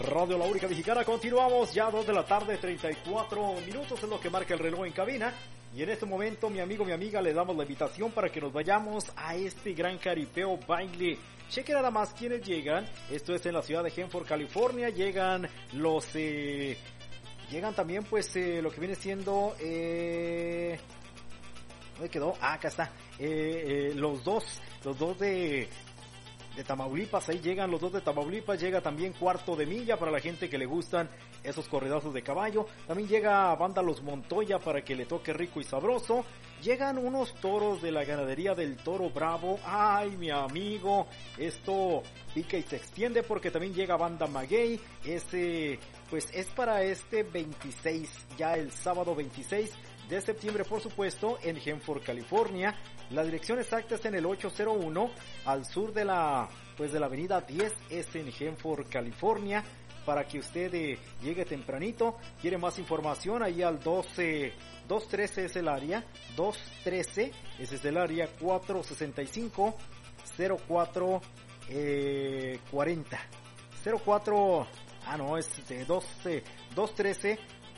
Radio La Única Mexicana. Continuamos ya 2 de la tarde, 34 minutos es lo que marca el reloj en cabina. Y en este momento, mi amigo, mi amiga, le damos la invitación para que nos vayamos a este gran caripeo baile. Cheque nada más quienes llegan. Esto es en la ciudad de Hanford, California. Llegan los... llegan también pues lo que viene siendo... ¿dónde quedó? Ah, acá está. Los dos de Tamaulipas, ahí llegan los dos de Tamaulipas, llega también Cuarto de Milla para la gente que le gustan esos corredazos de caballo, también llega Banda Los Montoya para que le toque rico y sabroso, llegan unos toros de la ganadería del Toro Bravo, ay mi amigo, esto pica y se extiende porque también llega Banda Maguey, pues es para este 26, ya el sábado 26 de septiembre, por supuesto, en Hanford, California. La dirección exacta es en el 801 al sur de la avenida 10, es en Hanford, California, para que usted llegue tempranito. Quiere más información, ahí al 213 es el área, 213, ese es el área 465 04 40 04, es 213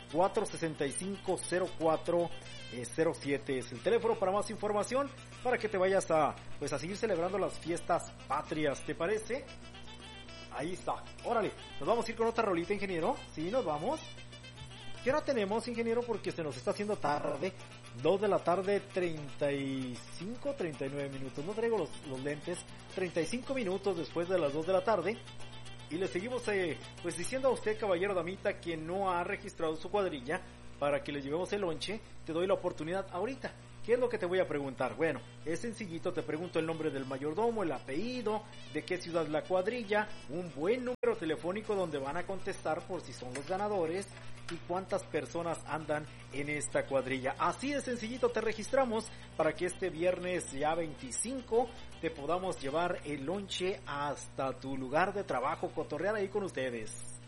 465-0407 es el teléfono para más información, para que te vayas a seguir celebrando las fiestas patrias, ¿te parece? Ahí está, órale, nos vamos a ir con otra rolita, ingeniero. Sí, nos vamos. ¿Qué hora tenemos, ingeniero? Porque se nos está haciendo tarde, 2 de la tarde, 35, 39 minutos, no traigo los lentes, 35 minutos después de las 2 de la tarde. Y le seguimos diciendo a usted, caballero damita, que no ha registrado su cuadrilla para que le llevemos el lonche. Te doy la oportunidad ahorita. ¿Qué es lo que te voy a preguntar? Bueno, es sencillito, te pregunto el nombre del mayordomo, el apellido, de qué ciudad es la cuadrilla, un buen número telefónico donde van a contestar por si son los ganadores y cuántas personas andan en esta cuadrilla. Así de sencillito te registramos para que este viernes ya 25 te podamos llevar el lonche hasta tu lugar de trabajo, cotorrear ahí con ustedes.